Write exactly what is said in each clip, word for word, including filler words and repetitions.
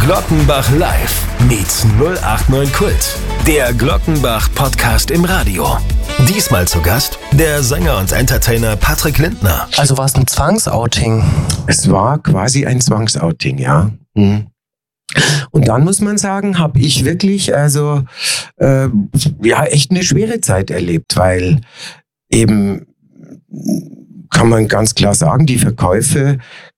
Glockenbach Live meets null acht neun Kult. Der Glockenbach-Podcast im Radio. Diesmal zu Gast der Sänger und Entertainer Patrick Lindner. Also war es ein Zwangsouting? Es war quasi ein Zwangsouting, ja. Mhm. Und dann muss man sagen, habe ich wirklich also äh, ja echt eine schwere Zeit erlebt, weil eben kann man ganz klar sagen, die Verkäufe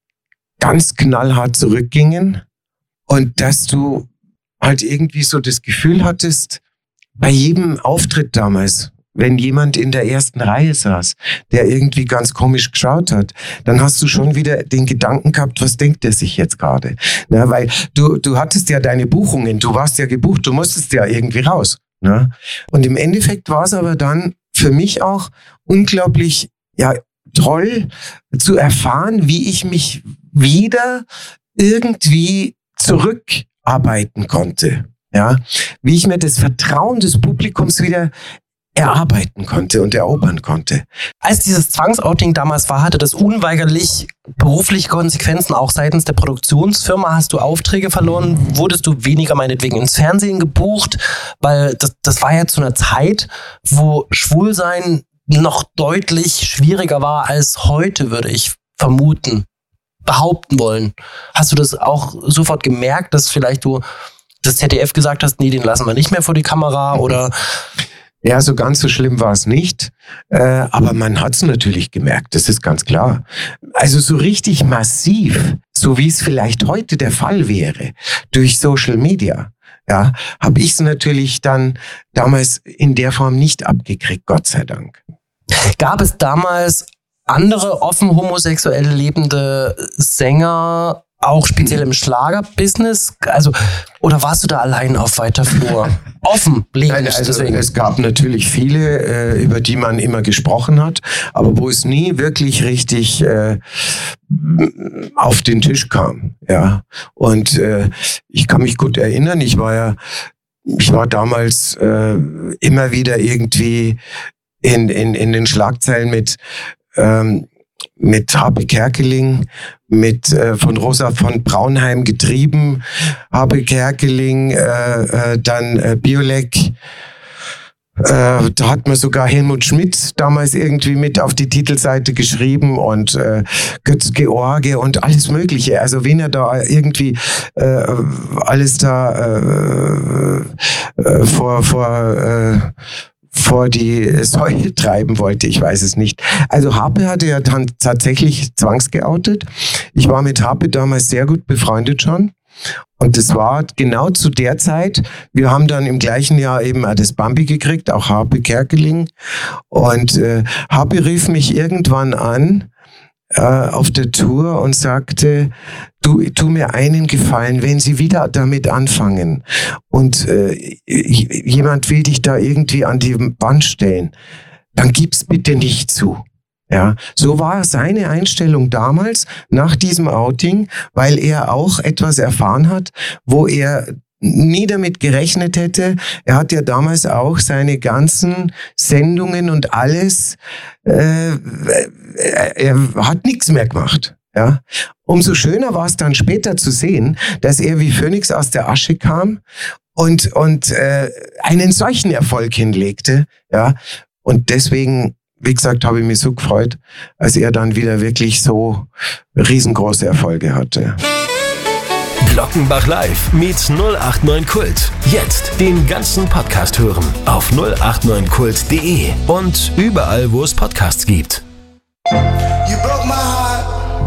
ganz knallhart zurückgingen und dass du halt irgendwie so das Gefühl hattest, bei jedem Auftritt damals, wenn jemand in der ersten Reihe saß, der irgendwie ganz komisch geschaut hat, dann hast du schon wieder den Gedanken gehabt, was denkt der sich jetzt gerade? Na, weil du, du hattest ja deine Buchungen, du warst ja gebucht, du musstest ja irgendwie raus. Na? Und im Endeffekt war es aber dann für mich auch unglaublich ja, toll zu erfahren, wie ich mich wieder irgendwie zurückarbeiten konnte. Ja? Wie ich mir das Vertrauen des Publikums wieder erarbeiten konnte und erobern konnte. Als dieses Zwangsouting damals war, hatte das unweigerlich berufliche Konsequenzen, auch seitens der Produktionsfirma. Hast du Aufträge verloren? Wurdest du weniger meinetwegen ins Fernsehen gebucht? Weil das, das war ja zu einer Zeit, wo Schwulsein noch deutlich schwieriger war als heute, würde ich vermuten, behaupten wollen. Hast du das auch sofort gemerkt, dass vielleicht du das Z D F gesagt hast, nee, den lassen wir nicht mehr vor die Kamera, oder? Ja, so ganz so schlimm war es nicht, äh, aber man hat es natürlich gemerkt, das ist ganz klar. Also so richtig massiv, so wie es vielleicht heute der Fall wäre, durch Social Media, ja, habe ich es natürlich dann damals in der Form nicht abgekriegt, Gott sei Dank. Gab es damals andere offen homosexuell lebende Sänger, auch speziell im Schlagerbusiness? Also, oder warst du da allein auf weiter Flur? Offen lebend. Nein, also es gab natürlich viele, äh, über die man immer gesprochen hat, aber wo es nie wirklich richtig äh, auf den Tisch kam. Ja. Und äh, ich kann mich gut erinnern, ich war ja, ich war damals äh, immer wieder irgendwie in, in, in den Schlagzeilen mit ähm, mit Habe Kerkeling, mit äh, von Rosa von Braunheim getrieben, Habe Kerkeling, äh, äh, dann äh, Biolek, äh, da hat man sogar Helmut Schmidt damals irgendwie mit auf die Titelseite geschrieben und äh, Götz George und alles Mögliche. Also wen er da irgendwie äh, alles da äh, äh, vor vor äh, vor die Säule treiben wollte, ich weiß es nicht. Also Harpe hatte ja dann tatsächlich zwangsgeoutet. Ich war mit Harpe damals sehr gut befreundet schon. Und das war genau zu der Zeit, wir haben dann im gleichen Jahr eben auch das Bambi gekriegt, auch Harpe Kerkeling. Und äh, Harpe rief mich irgendwann an, auf der Tour und sagte, du, tu mir einen Gefallen, wenn Sie wieder damit anfangen und äh, jemand will dich da irgendwie an die Wand stellen, dann gib's bitte nicht zu. Ja, so war seine Einstellung damals nach diesem Outing, weil er auch etwas erfahren hat, wo er nie damit gerechnet hätte. Er hat ja damals auch seine ganzen Sendungen und alles, äh, er hat nichts mehr gemacht. Ja. Umso schöner war es dann später zu sehen, dass er wie Phönix aus der Asche kam und, und äh, einen solchen Erfolg hinlegte. Ja. Und deswegen, wie gesagt, habe ich mich so gefreut, als er dann wieder wirklich so riesengroße Erfolge hatte. Glockenbach Live meets null acht neun Kult. Jetzt den ganzen Podcast hören auf null acht neun kult punkt de und überall, wo es Podcasts gibt. You broke my heart,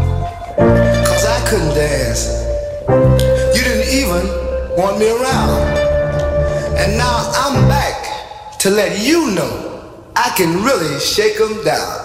cause I couldn't dance. You didn't even want me around. And now I'm back to let you know I can really shake 'em down.